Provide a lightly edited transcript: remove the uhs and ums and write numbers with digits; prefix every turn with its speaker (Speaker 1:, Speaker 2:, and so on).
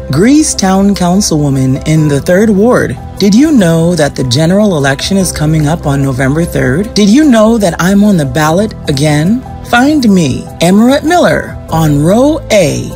Speaker 1: Greece Town Councilwoman in the 3rd Ward. Did you know that the general election is coming up on November 3rd? Did you know that I'm on the ballot again? Find me, Emirate Miller, on Row A